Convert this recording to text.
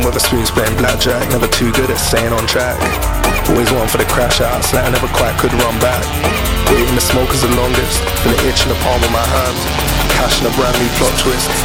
Rolling with a spoon, playing blackjack. Never too good at staying on track. Always one for the crash outs that I never quite could run back. Waiting the smoke is the longest. Feel the itch in the palm of my hand. Cash in a brand new plot twist.